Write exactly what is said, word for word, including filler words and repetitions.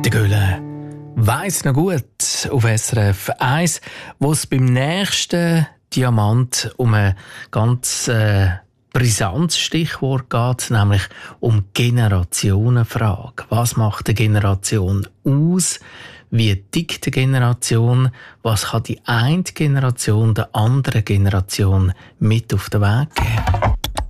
Der Gülle weiss noch gut auf S R F eins, wo es beim nächsten Diamant um ein ganz äh, brisantes Stichwort geht, nämlich um Generationenfrage. Was macht eine Generation aus? Wie tickt eine Generation? Was kann die eine Generation der anderen Generation mit auf den Weg geben?